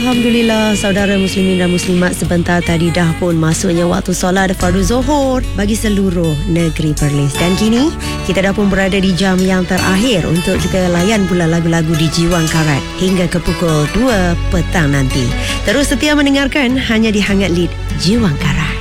Alhamdulillah, saudara muslimin dan muslimat, sebentar tadi dah pun masuknya waktu solat fardu Zuhur bagi seluruh negeri Perlis. Dan kini kita dah pun berada di jam yang terakhir untuk kita layan pula lagu-lagu di Jiwang Karat hingga ke pukul 2 petang nanti. Terus setia mendengarkan hanya di Hangat Lead Jiwang Karat.